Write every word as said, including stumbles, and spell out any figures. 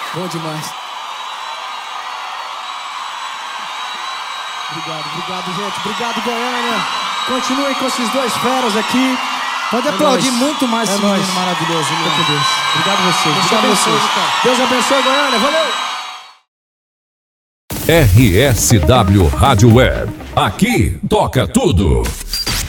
Bom demais. Obrigado, obrigado, gente. Obrigado, Goiânia. Continuem com esses dois feras aqui. Pode é aplaudir nóis. Muito mais é esse menino maravilhoso. Meu Deus. Obrigado a vocês. Deus obrigado abençoe, a vocês. Deus abençoe, Goiânia. Valeu. R S W Rádio Web. Aqui toca tudo.